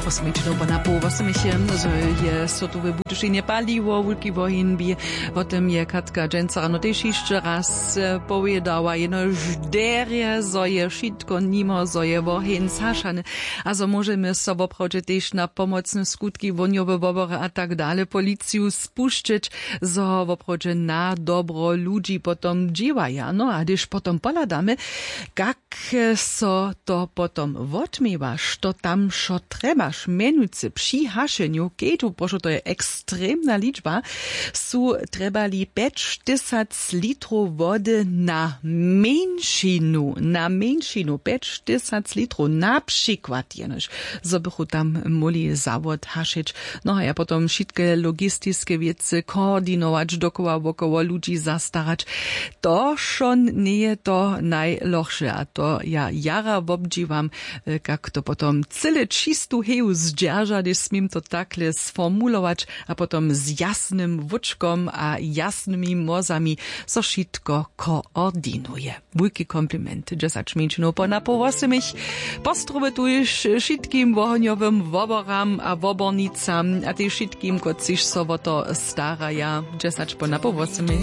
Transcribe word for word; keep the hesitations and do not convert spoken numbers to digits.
osmičino po na pół, osmičiem, że je so tu wybuduszenie paliło, wulki wohinbi, potem je Katka Dżęcara, no też jeszcze raz powiedziała, jeno żderie, zo je wszystko nimo, zo je wohin zaszane, a zo możemy sobie procze też na pomocne skutki woniowe wobory a tak dalej policiju spuszczyć, zo woprocze na dobro ludzi potom dziwaja, no a gdyż potom poladamy, jak so to potom wotmiewasz, to tam szo trebasz menujcy przy haszeniu, ketu, proszę, to je ekstremna liczba, su trebali pięć tysięcy litrów wody na menšinu, na menšinu, pięć tysięcy litrów na przykład, jenoż, zobychu tam moli zawod haszyć, no a ja potom wszystkie logistyczne wiece koordynować, dokoła wokoło ludzi zastarać, to schon nie je to najlochsze, a to ja jara wobdziwam, jak to potom cyle čistu heju zdzierża, gdyż smim to takle sformulować, a potom z jasnym wóczkom a jasnymi mozami so wszystko koordynuje. Wielki kompliment, dziesać minut po na powosy mich postrobetujesz wszystkim wohoniowym woboram a wobornicam, a ty wszystkim, kociś so to staraja, dziesać po na powosy mich.